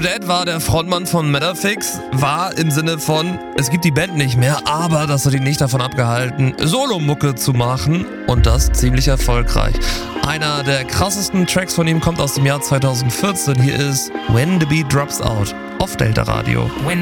Dead war der Frontmann von Metafix, war im Sinne von, es gibt die Band nicht mehr, aber das hat ihn nicht davon abgehalten, Solo-Mucke zu machen und das ziemlich erfolgreich. Einer der krassesten Tracks von ihm kommt aus dem Jahr 2014. Hier ist When the Beat Drops Out auf Delta Radio.